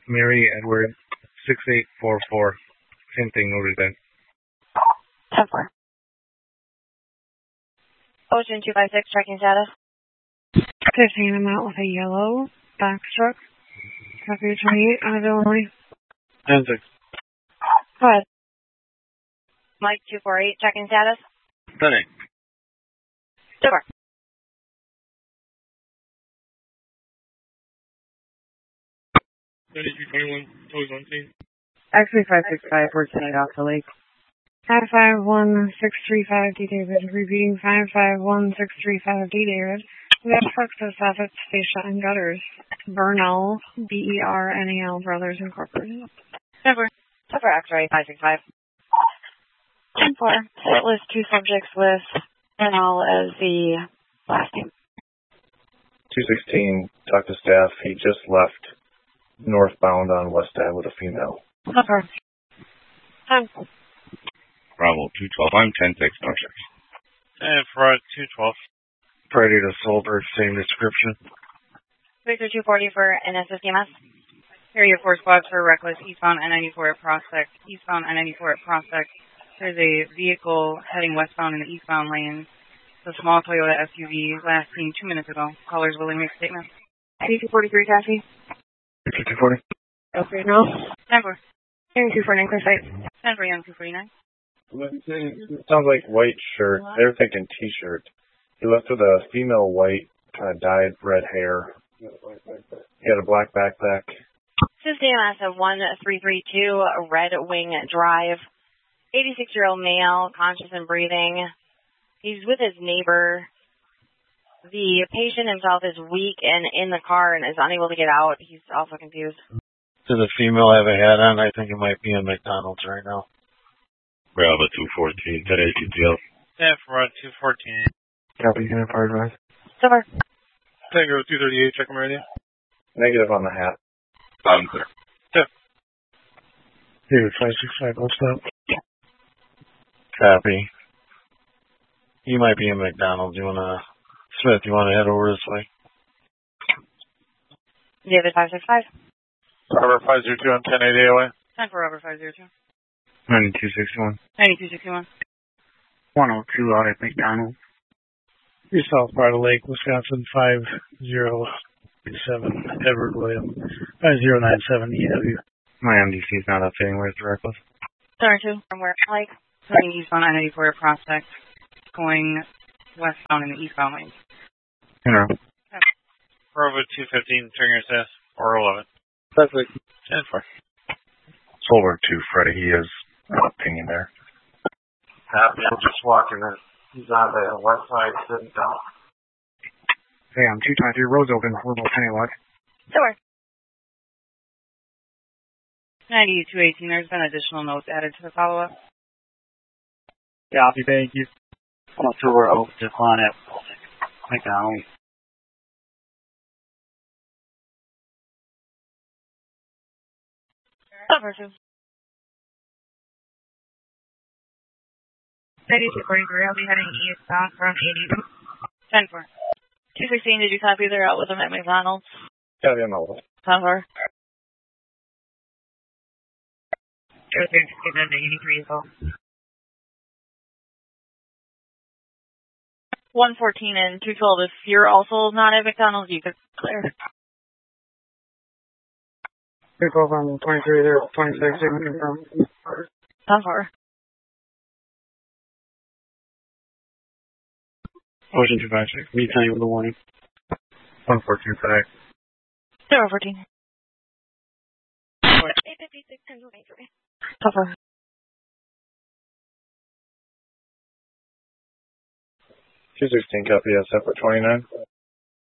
Mary Edward 6844. Same thing, no resent. 10-4. Ocean 256, checking status. 15, I'm out with a yellow box truck. Copy 28 out of Illinois. 10-6. Go ahead. Mike 248, checking status. 10-8. Super. Actually, 565, we're tonight off the lake. 551635 D David, repeating 551635 D David. We have trucks at Suffolk Station and Gutters. Bernal, Bernal Brothers Incorporated. Super X-ray 565. 10-4. It lists two subjects with Bernal as the last name. 216, talk to staff. He just left northbound on West Ave with a female. Super. 10. Bravo 212. I'm 10-6, no checks. And Fraud 212. Friday to Solberg, same description. Victor 240 for NSSDMS. Area 4 squads for reckless eastbound N94 at Prospect. Eastbound N94 at Prospect. There's a vehicle heading westbound in the eastbound lane. It's a small Toyota SUV, last seen 2 minutes ago. Callers willing to make a statement. 243, Cassie. 240. Okay, no. 10-4. Young 249, clear sight. 10-4, Young 249. Sounds like white shirt. They're thinking t-shirt. He left with a female white, kind of dyed red hair. He had a black backpack. SysDMS of 1332 Red Wing Drive. 86-year-old male, conscious and breathing. He's with his neighbor. The patient himself is weak and in the car and is unable to get out. He's also confused. Does the female have a hat on? I think it might be in McDonald's right now. Bravo 214. 10-8 GTL. And Fraud 214. Copy, unit fire advice. Super. Tango 238, check him radio. Negative on the hat. I'm clear. Here, 565, what's up? Copy. You might be in McDonald's. Smith, you wanna head over this way? David 565. Robert 502 on 10-8 AOA. 10 for Robert 502. 9261. 9261. 102 out at McDonald's. You're south part of Lake, Wisconsin, 5037, Edward William, 5097 EW. My MDC's not up anywhere, it's reckless. Star 2 from where? Like, turning eastbound I-94 at Prospect, going westbound in the eastbound lane. Bravo 215, trigger assess, or 11. That's like 10-4. Solberg 2, Freddie, he has an opinion there. Happy, I'm just walking in. He's on the west side sitting down. Hey, I'm 223, road's open, we're about Pennylock. Sure. 9218, there's been additional notes added to the follow-up. Copy, thank you. 102, we're open to Clon at McDonald's. Over 2. 9243, I'll be heading eastbound from 80. 10-4. 216, did you copy they're out with them at McDonald's? Copy on the list. 10-4. 83 as well. 114 and 212, if you're also not at McDonald's, you could clear. 212 on 23, there, 26, from 10-4. Ocean 256, me telling you with a warning. 1425. 014. 856, 10-4. 216, copy, separate 29.